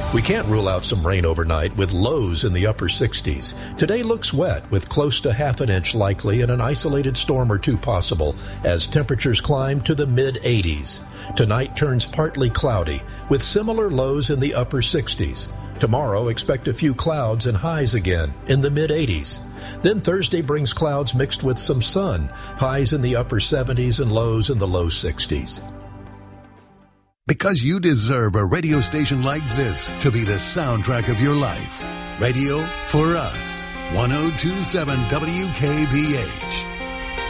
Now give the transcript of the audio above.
We can't rule out some rain overnight with lows in the upper 60s. Today looks wet with close to half an inch likely and an isolated storm or two possible as temperatures climb to the mid-80s. Tonight turns partly cloudy with similar lows in the upper 60s. Tomorrow expect a few clouds and highs again in the mid-80s. Then Thursday brings clouds mixed with some sun, highs in the upper 70s and lows in the low 60s. Because you deserve a radio station like this to be the soundtrack of your life. Radio for Us. 1027 WKBH.